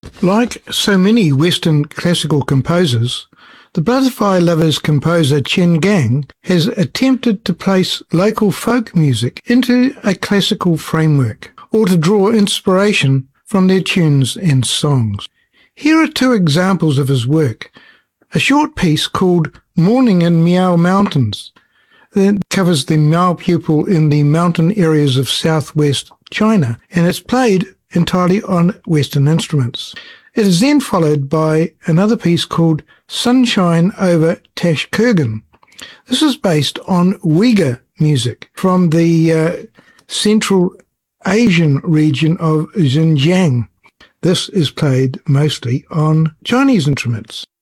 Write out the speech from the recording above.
Like so many Western classical composers, the Butterfly Lovers composer Chen Gang has attempted to place local folk music into a classical framework, or to draw inspiration from their tunes and songs. Here are two examples of his work. A short piece called Morning in Miao Mountains that covers the Miao people in the mountain areas of southwest China, and it's played entirely on Western instruments. It is then followed by another piece called Sunshine over Tashkurgan. This is based on Uyghur music from the Central Asian region of Xinjiang. This is played mostly on Chinese instruments.